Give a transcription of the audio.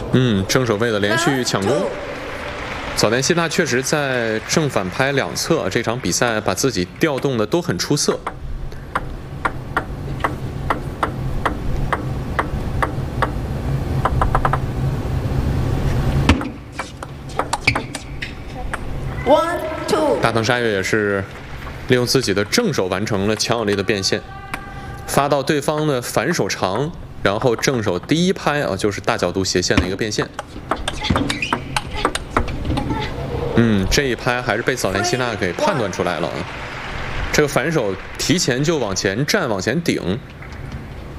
正手位的连续抢攻。早田希娜确实在正反拍两侧这场比赛把自己调动的都很出色。大藤沙月也是利用自己的正手完成了强有力的变现，发到对方的反手长，然后正手第一拍就是大角度斜线的一个变现。这一拍还是被早田希娜给判断出来了。这个反手提前就往前站、往前顶，